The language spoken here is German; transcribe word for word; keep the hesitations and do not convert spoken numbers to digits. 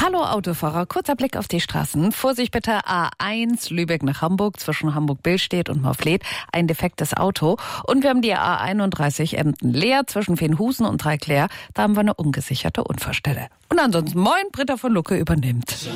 Hallo Autofahrer, kurzer Blick auf die Straßen. Vorsicht bitte, A eins, Lübeck nach Hamburg, zwischen Hamburg-Billstedt und Morfleet, ein defektes Auto. Und wir haben die A einunddreißig Emden-Leer, zwischen Veenhusen und Dreiklär, da haben wir eine ungesicherte Unfallstelle. Und ansonsten, moin, Britta von Lucke übernimmt.